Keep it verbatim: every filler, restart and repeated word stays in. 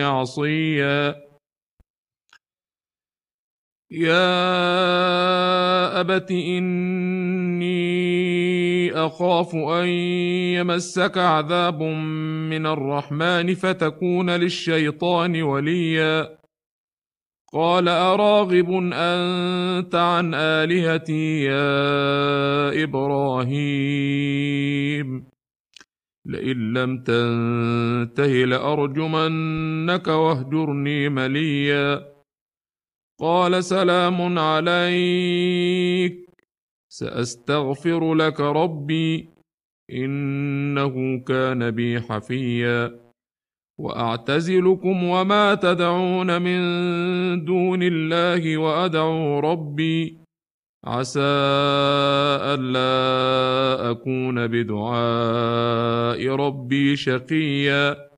عصيا يا أبت إني أخاف أن يمسك عذاب من الرحمن فتكون للشيطان وليا قال أراغب أنت عن آلهتي يا إبراهيم لئن لم تنته لأرجمنك واهجرني مليا قال سلام عليك سأستغفر لك ربي إنه كان بي حفيا وأعتزلكم وما تدعون من دون الله وأدعو ربي عسى ألا أكون بدعاء ربي شقيا